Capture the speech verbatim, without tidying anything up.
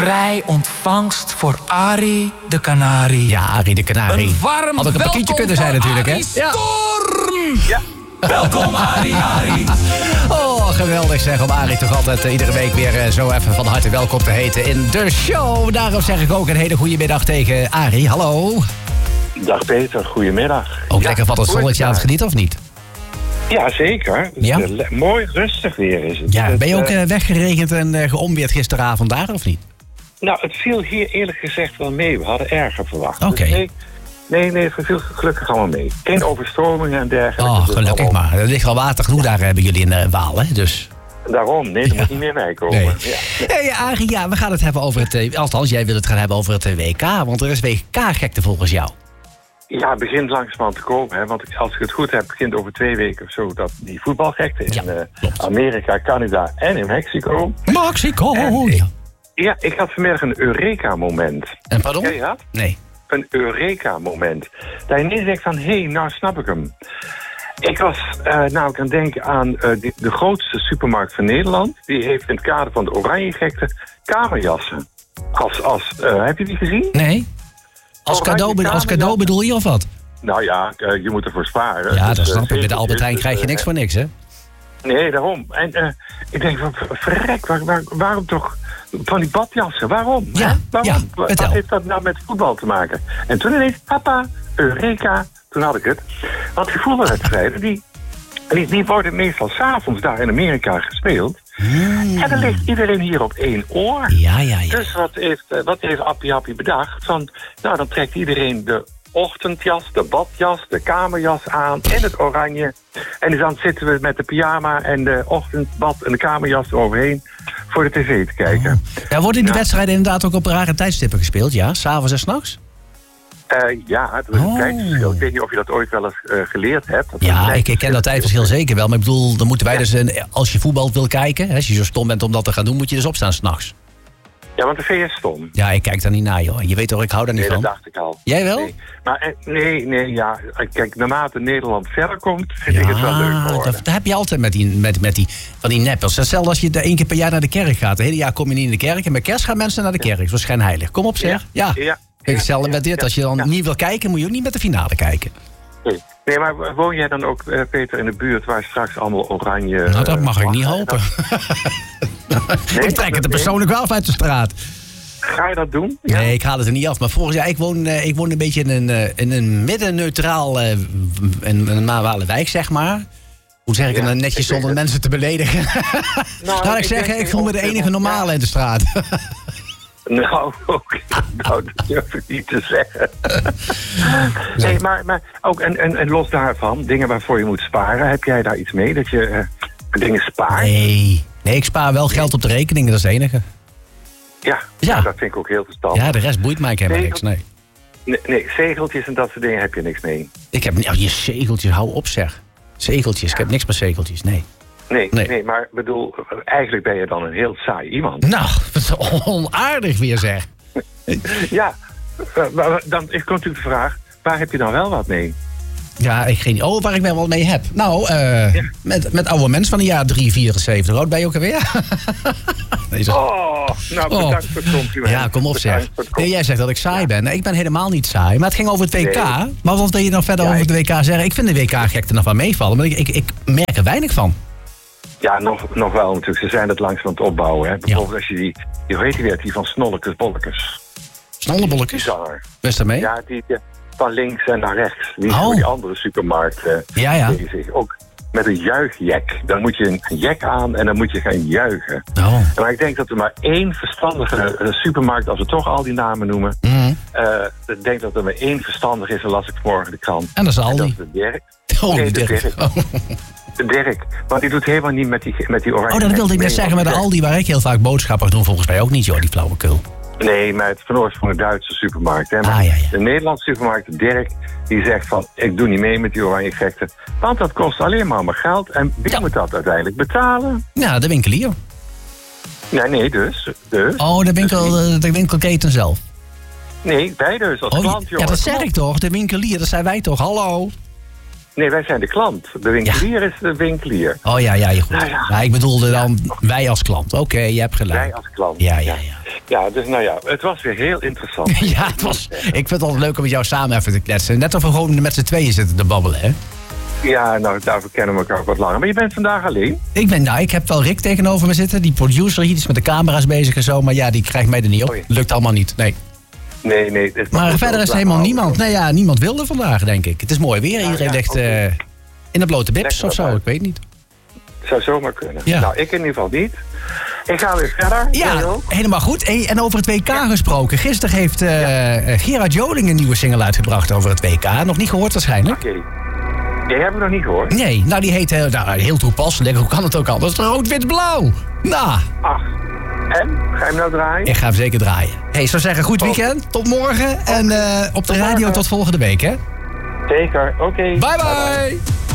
vrij ontvangst voor Arie de Canarie. Ja, Arie de Canarie. Een warm had ook een pakketje kunnen zijn natuurlijk, hè? Ja. Storm! Ja. Welkom, Arie, Arie. Oh, geweldig zeg, om Arie toch altijd uh, iedere week weer uh, zo even van harte welkom te heten in de show. Daarom zeg ik ook een hele goede middag tegen Arie. Hallo. Dag Peter, goedemiddag. Ook ja, lekker van het zonnetje aan het genieten, of niet? Ja, zeker. Ja? Dus, uh, mooi rustig weer is het. Ja, het, ben je ook uh, uh, weggeregend en uh, geomweerd gisteravond daar, of niet? Nou, het viel hier eerlijk gezegd wel mee. We hadden erger verwacht. Oké. Dus nee, nee, nee, het viel gelukkig allemaal mee. Geen overstromingen en dergelijke. Oh, dus gelukkig allemaal... maar. Er ligt al water genoeg daar hebben jullie in uh, Waal, hè? Dus... Daarom, nee, er ja. moet niet meer bij komen. Nee. Ja. Hey, Arie, ja, we gaan het hebben over het... Uh, althans, jij wil het gaan hebben over het uh, W K. Want er is W K-gekte volgens jou. Ja, het begint langzamerhand te komen. Hè, want als ik het goed heb, begint over twee weken of zo... dat die voetbalgekte in Ja, uh, Amerika, Canada en in Mexico. Mexico! En, ja. ja, ik had vanmiddag een Eureka-moment. En pardon? Ken je dat? Nee. Een Eureka-moment. Dat je niet zegt van, hé, hey, nou snap ik hem. Ik was uh, namelijk aan het denken aan uh, de, de grootste supermarkt van Nederland. Die heeft in het kader van de Oranje-gekte kamerjassen. Als, als, uh, heb je die gezien? Nee? Als cadeau, als cadeau bedoel je of wat? Nou ja, uh, je moet ervoor sparen. Ja, dus, dat snap uh, ik. Bij de Albert Heijn dus, krijg je uh, niks voor niks, hè? Nee, daarom. En uh, ik denk van, verrek, waar, waar, waarom toch van die badjassen? Waarom? Ja, hè? Waarom? ja, Wat vertel. heeft dat nou met voetbal te maken? En toen ineens, papa, Eureka, toen had ik het. Want die voetbalwedstrijden, die, die, die worden meestal 's avonds daar in Amerika gespeeld. Mm. En dan ligt iedereen hier op één oor. Ja, ja, ja. Dus wat heeft, uh, wat heeft Appie Appie bedacht? Van, nou, dan trekt iedereen de ochtendjas, de badjas, de kamerjas aan en het oranje. En dan zitten we met de pyjama en de ochtendbad en de kamerjas eroverheen voor de tv te kijken. Oh. Ja, worden die Nou. wedstrijden inderdaad ook op rare tijdstippen gespeeld, ja? S'avonds en s'nachts? Uh, ja, er is een Oh. tijdverschil. Ik weet niet of je dat ooit wel eens uh, geleerd hebt. Dat er een Ja, ik, ik ken tijdverschil dat tijdverschil zeker wel. Maar ik bedoel, dan moeten wij Ja. dus, een, als je voetbal wil kijken... Hè, als je zo stom bent om dat te gaan doen, moet je dus opstaan s'nachts. Ja, want de V S stom. Ja, ik kijk daar niet naar, joh. Je weet toch, ik hou daar niet Nee, dat van. dacht ik al. Jij wel? Nee, maar eh, nee, nee, ja. Kijk, naarmate Nederland verder komt, vind ik het wel leuk geworden. dat, dat heb je altijd met die, met, met die, van die neppers. Hetzelfde als je de één keer per jaar naar de kerk gaat. Het hele jaar kom je niet in de kerk. En bij kerst gaan mensen naar de kerk. Dat is schijnheilig. Kom op, zeg. Ja. Ja. Kijk, hetzelfde Ja, met dit. ja, Als je dan ja. niet wil kijken, moet je ook niet met de finale kijken. Nee. nee, maar woon jij dan ook, uh, Peter, in de buurt waar straks allemaal oranje... Nou, dat mag uh, ik niet mag- hopen. Nee, ik trek het er nee. persoonlijk wel af uit de straat. Ga je dat doen? Ja. Nee, ik haal het er niet af. Maar volgens mij, ik woon, uh, ik woon een beetje in een, uh, in een midden-neutraal, uh, in een normale wijk, zeg maar. Hoe zeg ik het Ja, dan netjes ik zonder weet het. mensen te beledigen? Nou, Laat ik ik zeggen, denk ik voel me de ongeveer- enige normale ja. in de straat. Nou, oké. Nou, dat durf ik niet te zeggen. Nee, maar, maar ook, en, en, en los daarvan, dingen waarvoor je moet sparen, heb jij daar iets mee? Dat je uh, dingen spaart? Nee. Nee, ik spaar wel geld op de rekeningen, dat is het enige. Ja, Ja. nou, dat vind ik ook heel verstandig. Ja, de rest boeit mij helemaal Nee, niks, nee. Nee, nee, zegeltjes en dat soort dingen heb je niks mee. Ik heb, oh, je zegeltjes, hou op zeg. Zegeltjes, ik heb niks met zegeltjes, nee. Nee, Nee. nee. maar ik bedoel, eigenlijk ben je dan een heel saai iemand. Nou, wat onaardig weer zeg. Ja, uh, maar dan is natuurlijk de vraag, waar heb je dan wel wat mee? Ja, ik geen. Oh, waar ik wel wat mee heb. Nou, uh, Ja. met, met oude mensen van de jaar drie vierenzeventig. Oud ben je ook alweer? Nee, zo. Oh, nou bedankt voor het compliment. Ja, kom op zeg. Bedankt voor het Nee, jij zegt dat ik saai ben. Nee, ik ben helemaal niet saai. Maar het ging over het W K. Nee. Maar wat wil je dan verder Ja, over ik- het W K zeggen? Ik vind de W K-gekte nog wel meevallen. Maar ik, ik, ik merk er weinig van. Ja, nog, nog wel natuurlijk. Ze zijn het langzaam aan het opbouwen. Hè. Bijvoorbeeld als je die, die, hoe heet die weer, die van Snollekes Bollekes. Die Snollebolletjes? zanger. Best ermee? Ja, die, die van links en naar rechts. Die is Oh. voor die andere supermarkt uh, Ja, ja. bezig. Ook met een juichjek. Dan moet je een jek aan en dan moet je gaan juichen. Oh. Maar ik denk dat er maar één verstandige uh, supermarkt, als we toch al die namen noemen. Mhm. Uh, ik denk dat er maar één verstandig is, en las ik vanmorgen de krant. En dat is En dat Aldi. is de Dirk. Oh, Nee, die de Dirk. Dirk. Oh. De Dirk. Want die doet helemaal niet met die, met die oranje. Oh, dat wilde ik net Nee, zeggen met de want- Aldi, waar ik heel vaak boodschappen doe. Volgens mij ook niet, joh, die flauwekul. Nee, maar het is van oorsprong een Duitse supermarkt. Hè. Maar Ah, ja, ja. De Nederlandse supermarkt, de Dirk, die zegt van, ik doe niet mee met die oranje gekte. Want dat kost alleen maar mijn geld. En wie Ja. moet dat uiteindelijk betalen? Ja, de winkelier. Nee, nee, dus. dus. Oh, de, winkel, eh, de winkelketen zelf. Nee, wij dus als Oh, klant, ja, jongen. dat zeg Kom op. ik toch. De winkelier, dat zijn wij toch. Hallo. Nee, wij zijn de klant. De winkelier is de winkelier. Oh ja, ja, je goed. Nou ja. Ja, ik bedoelde dan wij als klant. Oké, je hebt gelijk. Wij als klant. Ja, ja, ja. Ja, dus nou ja, het was weer heel interessant. Ja, het was, ik vind het altijd leuk om met jou samen even te kletsen. Net of we gewoon met z'n tweeën zitten te babbelen, hè? Ja, nou, daarvoor kennen we elkaar ook wat langer. Maar je bent vandaag alleen? Ik ben, nou, ik heb wel Rick tegenover me zitten. Die producer hier, die is met de camera's bezig en zo. Maar ja, die krijgt mij er niet op. Oei. Lukt allemaal niet, nee. Nee, nee. Het Maar verder is er helemaal niemand. Nee, ja, niemand wilde vandaag, denk ik. Het is mooi weer. Iedereen ja, ligt okay. uh, in de blote bips Lekker of zo, erbij. ik weet niet. Het zou zomaar kunnen. Ja. Nou, ik in ieder geval niet. Ik ga weer verder. Ja, Jij ook? helemaal goed. Hey, en over het W K gesproken. Gisteren heeft uh, ja. Gerard Joling een nieuwe single uitgebracht over het W K. Nog niet gehoord waarschijnlijk? Oké. Okay. Die hebben we nog niet gehoord. Nee, nou die heet uh, nou, heel toepasselijk. Hoe kan het ook anders? Rood, wit, blauw. Nou. Ach. En? Ga je hem nou draaien? Ik ga hem zeker draaien. Hey, ik zou zeggen, goed weekend. Tot morgen. En uh, op de radio tot volgende week, hè? Zeker. Oké. Okay. Bye, bye. Bye, bye.